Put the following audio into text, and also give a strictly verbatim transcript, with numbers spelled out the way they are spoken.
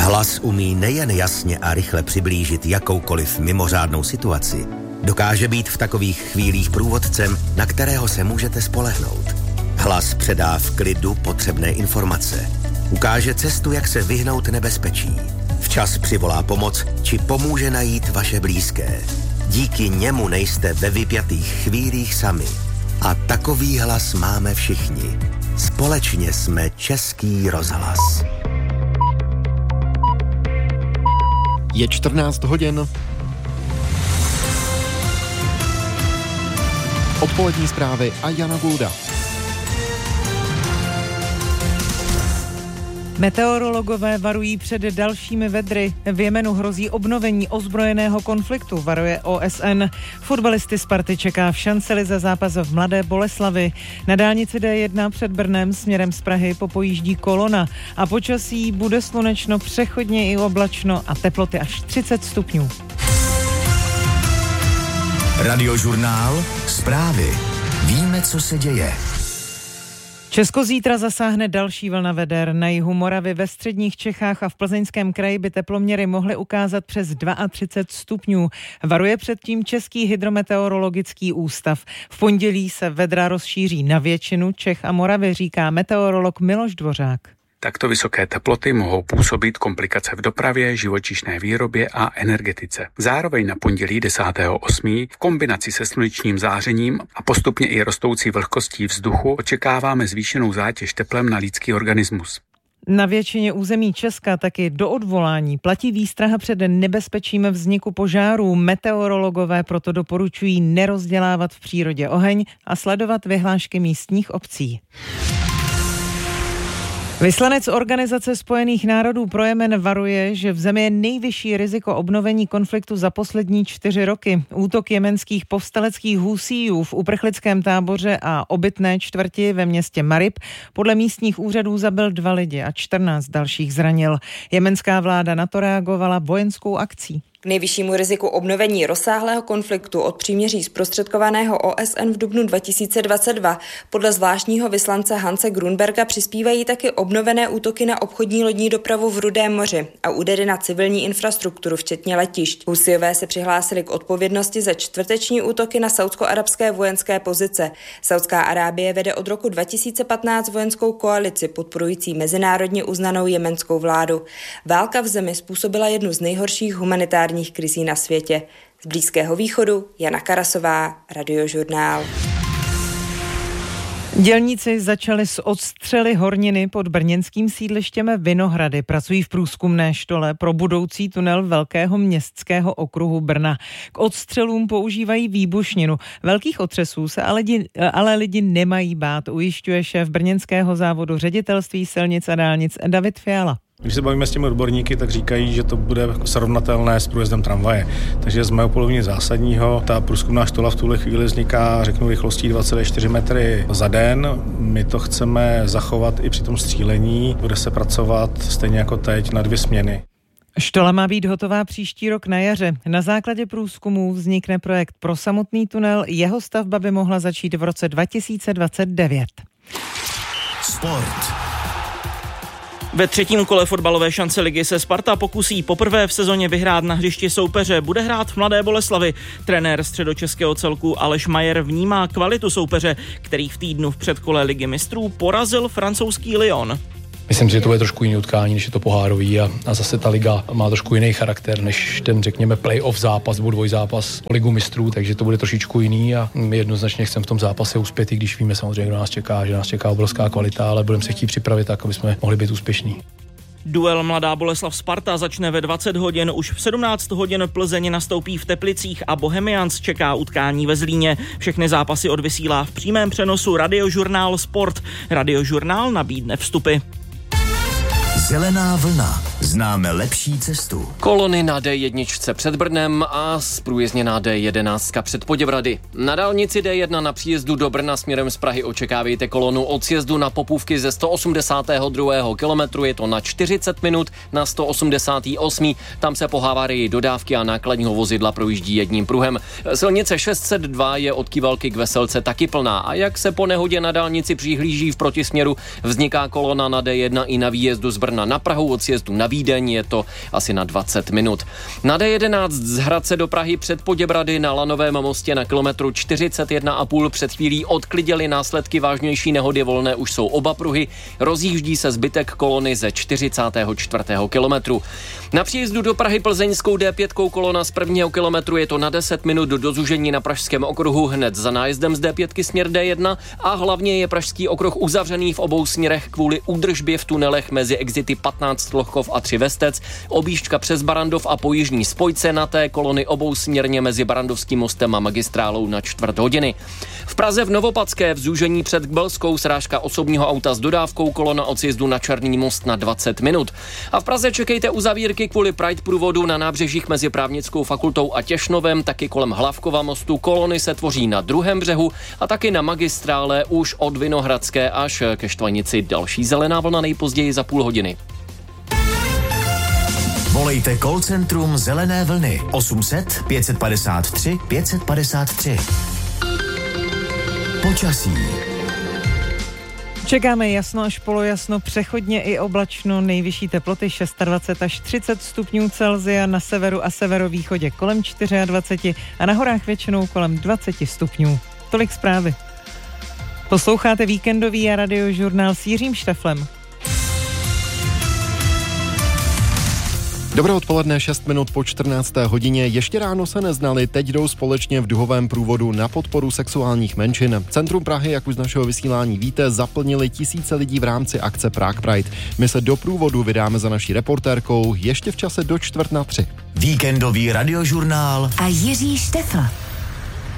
Hlas umí nejen jasně a rychle přiblížit jakoukoliv mimořádnou situaci, dokáže být v takových chvílích průvodcem, na kterého se můžete spolehnout. Hlas předá v klidu potřebné informace. Ukáže cestu, jak se vyhnout nebezpečí. Včas přivolá pomoc, či pomůže najít vaše blízké. Díky němu nejste ve vypjatých chvílích sami. A takový hlas máme všichni. Společně jsme Český rozhlas. Je čtrnáct hodin. Odpolední zprávy a Jana Gulda. Meteorologové varují před dalšími vedry. V Jemenu hrozí obnovení ozbrojeného konfliktu, varuje O S N. Fotbalisty Sparty čeká v šancelize zápas v Mladé Boleslavi. Na dálnici D jedna před Brnem směrem z Prahy popojíždí kolona a počasí bude slunečno, přechodně i oblačno a teploty až třicet stupňů. Radiožurnál, zprávy. Víme, co se děje. Česko zítra zasáhne další vlna veder. Na jihu Moravy, ve středních Čechách a v Plzeňském kraji by teploměry mohly ukázat přes třicet dva stupňů. Varuje předtím Český hydrometeorologický ústav. V pondělí se vedra rozšíří na většinu Čech a Moravy, říká meteorolog Miloš Dvořák. Takto vysoké teploty mohou působit komplikace v dopravě, živočišné výrobě a energetice. Zároveň na pondělí desátého osmého v kombinaci se slunečním zářením a postupně i rostoucí vlhkostí vzduchu očekáváme zvýšenou zátěž teplem na lidský organismus. Na většině území Česka taky do odvolání platí výstraha před nebezpečím vzniku požárů. Meteorologové proto doporučují nerozdělávat v přírodě oheň a sledovat vyhlášky místních obcí. Vyslanec Organizace spojených národů pro Jemen varuje, že v zemi je nejvyšší riziko obnovení konfliktu za poslední čtyři roky. Útok jemenských povstaleckých husíjů v uprchlickém táboře a obytné čtvrti ve městě Marib podle místních úřadů zabil dva lidi a čtrnáct dalších zranil. Jemenská vláda na to reagovala vojenskou akcí. K nejvyššímu riziku obnovení rozsáhlého konfliktu od příměří zprostředkovaného O S N v dubnu dva tisíce dvacet dva podle zvláštního vyslance Hanse Grunberga přispívají taky obnovené útoky na obchodní lodní dopravu v Rudém moři a údery na civilní infrastrukturu, včetně letišť. Husijové se přihlásili k odpovědnosti za čtvrteční útoky na saúdsko-arabské vojenské pozice. Saudská Arábie vede od roku dva tisíce patnáct vojenskou koalici podporující mezinárodně uznanou jemenskou vládu. Válka v zemi způsobila jednu z nejhorších humanitárních krizí na světě. Z Blízkého východu Jana Karasová, Radiožurnál. Dělníci začali s odstřely horniny pod brněnským sídlištěm Vinohrady. Pracují v průzkumné štole pro budoucí tunel Velkého městského okruhu Brna. K odstřelům používají výbušninu. Velkých otřesů se ale, ale lidi nemají bát, ujišťuje šéf brněnského závodu ředitelství silnic a dálnic David Fiala. Když se bavíme s těmi odborníky, tak říkají, že to bude srovnatelné s průjezdem tramvaje. Takže z mého pohledu zásadního, ta průzkumná štola v tuhle chvíli vzniká, řeknu, rychlostí dvacet celá čtyři metry za den. My to chceme zachovat i při tom střílení. Bude se pracovat stejně jako teď na dvě směny. Štola má být hotová příští rok na jaře. Na základě průzkumů vznikne projekt pro samotný tunel. Jeho stavba by mohla začít v roce dva tisíce dvacet devět. Sport. Ve třetím kole fotbalové šance ligy se Sparta pokusí poprvé v sezóně vyhrát na hřišti soupeře. Bude hrát v Mladé Boleslavi. Trenér středočeského celku Aleš Majer vnímá kvalitu soupeře, který v týdnu v předkole ligy mistrů porazil francouzský Lyon. Myslím si, že to bude trošku jiný utkání, než je to pohárový a, a zase ta liga má trošku jiný charakter, než ten, řekněme, play-off zápas nebo dvojzápas o ligu mistrů, takže to bude trošičku jiný a my jednoznačně chceme v tom zápase uspět, i když víme samozřejmě, kdo nás čeká, že nás čeká obrovská kvalita, ale budeme se chtít připravit tak, aby jsme mohli být úspěšní. Duel Mladá Boleslav Sparta začne ve dvacet hodin, už v sedmnáct hodin Plzeň nastoupí v Teplicích a Bohemians čeká utkání ve Zlíně. Všechny zápasy odvysílá v přímém přenosu Radiožurnál Sport. Radiožurnál nabídne vstupy. Zelená vlna. Známe lepší cestu. Kolony na D jedna před Brnem a zprůjezdněná D jedenáct před Poděbrady. Na dálnici D jedna na příjezdu do Brna směrem z Prahy očekávejte kolonu od sjezdu na Popůvky ze sto osmdesátého druhého kilometru. Je to na čtyřicet minut na sto osmdesátém osmém Tam se po havárii dodávky a nákladního vozidla projíždí jedním pruhem. Silnice šest set dva je od Kivalky k Veselce taky plná a jak se po nehodě na dálnici přihlíží v protisměru, vzniká kolona na D jedna i na výjezdu z Brna na Prahu od sjezdu na Vídeň, je to asi na dvacet minut. Na D jedenáct z Hradce do Prahy před Poděbrady na Lanovém mostě na kilometru čtyřicet jedna a půl před chvílí odklidili následky vážnější nehody, volné už jsou oba pruhy, rozjíždí se zbytek kolony ze čtyřicátého čtvrtého kilometru. Na příjezdu do Prahy plzeňskou D pět kolona z prvního kilometru je to na deset minut do zúžení na Pražském okruhu hned za nájezdem z D pět směr D jedna a hlavně je Pražský okruh uzavřený v obou směrech kvůli údržbě v tunelech mezi exity patnáct Lochov a tři Vestec, objížďka přes Barandov a po jižní spojce na té kolony obou směrně mezi Barandovským mostem a magistrálou na čtvrt hodiny. V Praze v Novopadské v zúžení před Kbelskou srážka osobního auta s dodávkou, kolona od sjezdu na Černý most na dvacet minut. A v Praze čekejte uzavírky kvůli Pride průvodu na nábřežích mezi Právnickou fakultou a Těšnovem, taky kolem Hlavkova mostu. Kolony se tvoří na druhém břehu a taky na magistrále už od Vinohradské až ke Štvanici. Další zelená vlna nejpozději za půl hodiny. Volejte call centrum Zelené vlny osm set pět padesát tři pět padesát tři. Počasí. Čekáme jasno až polojasno, přechodně i oblačno, nejvyšší teploty dvacet šest až třicet stupňů Celsia, na severu a severovýchodě kolem dvacet čtyři a na horách většinou kolem dvacet stupňů. Tolik zprávy. Posloucháte víkendový a radiožurnál s Jiřím Šteflem. Dobré odpoledne, šest minut po čtrnácté hodině. Ještě ráno se neznali, teď jdou společně v duhovém průvodu na podporu sexuálních menšin. Centrum Prahy, jak už z našeho vysílání víte, zaplnili tisíce lidí v rámci akce Prague Pride. My se do průvodu vydáme za naší reportérkou ještě v čase do čtvrt na tři. Víkendový radiožurnál a Jiří Štefl.